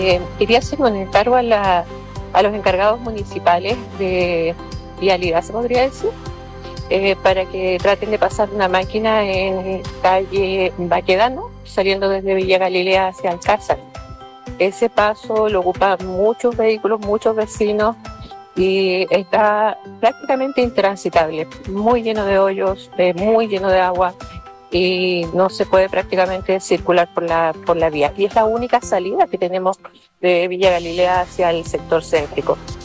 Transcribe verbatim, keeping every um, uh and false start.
Eh, quería hacer un encargo a, la, a los encargados municipales de vialidad, se podría decir, eh, para que traten de pasar una máquina en calle Baquedano, saliendo desde Villa Galilea hacia Alcázar. Ese paso lo ocupan muchos vehículos, muchos vecinos, y está prácticamente intransitable, muy lleno de hoyos, eh, muy lleno de agua, y no se puede prácticamente circular por la, por la vía. Y es la única salida que tenemos de Villa Galilea hacia el sector céntrico.